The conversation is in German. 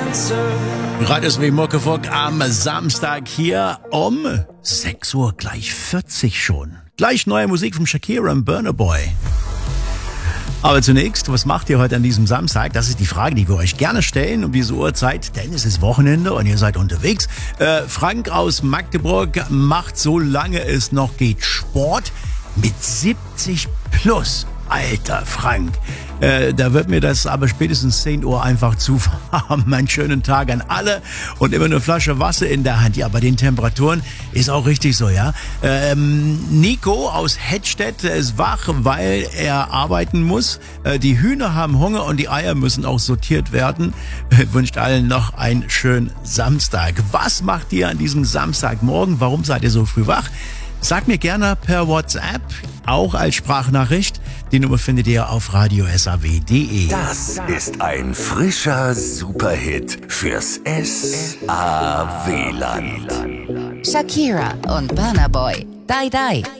Radio SW Muckefuck am Samstag hier um 6 Uhr, gleich 40 schon. Gleich neue Musik von Shakira und Burna Boy. Aber zunächst, was macht ihr heute an diesem Samstag? Das ist die Frage, die wir euch gerne stellen um diese Uhrzeit, denn es ist Wochenende und ihr seid unterwegs. Frank aus Magdeburg macht, solange es noch geht, Sport mit 70 plus. Alter Frank, da wird mir das aber spätestens 10 Uhr einfach zufahren. Einen schönen Tag an alle und immer eine Flasche Wasser in der Hand. Ja, bei den Temperaturen ist auch richtig so, ja. Nico aus Hettstedt ist wach, weil er arbeiten muss. Die Hühner haben Hunger und die Eier müssen auch sortiert werden. Wünscht allen noch einen schönen Samstag. Was macht ihr an diesem Samstagmorgen? Warum seid ihr so früh wach? Sagt mir gerne per WhatsApp, auch als Sprachnachricht. Die Nummer findet ihr auf radiosaw.de. Das ist ein frischer Superhit fürs SAW-Land. Shakira und Burna Boy. Die Die.